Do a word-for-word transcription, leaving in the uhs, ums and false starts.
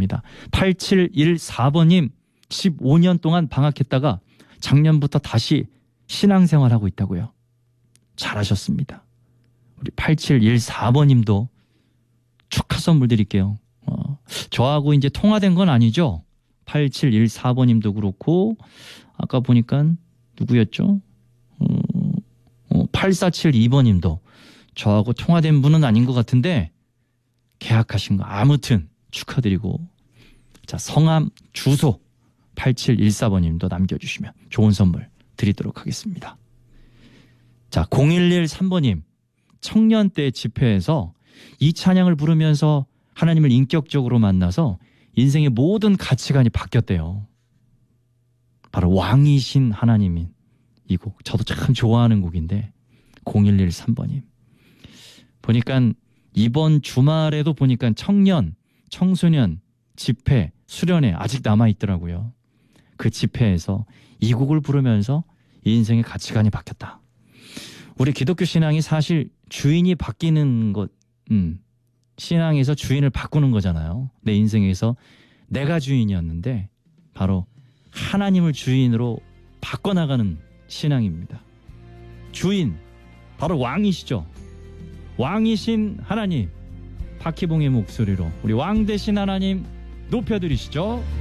축하드립니다. 팔칠일사 번님 십오 년 동안 방학했다가 작년부터 다시 신앙생활하고 있다고요. 잘하셨습니다. 우리 팔칠일사 번님도 축하 선물 드릴게요. 어, 저하고 이제 통화된 건 아니죠? 팔칠일사 번님도 그렇고 아까 보니까 누구였죠? 어, 어, 팔사칠이 번님도 저하고 통화된 분은 아닌 것 같은데 계약하신 거 아무튼 축하드리고 자 성함 주소 팔칠일사 번님도 남겨주시면 좋은 선물 드리도록 하겠습니다. 자 공일일삼 번님 청년 때 집회에서 이 찬양을 부르면서 하나님을 인격적으로 만나서 인생의 모든 가치관이 바뀌었대요. 바로 왕이신 하나님인 이 곡 저도 참 좋아하는 곡인데 공일일삼 번님 보니까 이번 주말에도 보니까 청년, 청소년 집회, 수련회 아직 남아있더라고요. 그 집회에서 이 곡을 부르면서 인생의 가치관이 바뀌었다. 우리 기독교 신앙이 사실 주인이 바뀌는 것, 음, 신앙에서 주인을 바꾸는 거잖아요. 내 인생에서 내가 주인이었는데 바로 하나님을 주인으로 바꿔나가는 신앙입니다. 주인, 바로 왕이시죠. 왕이신 하나님, 박희봉의 목소리로 우리 왕 되신 하나님 높여드리시죠.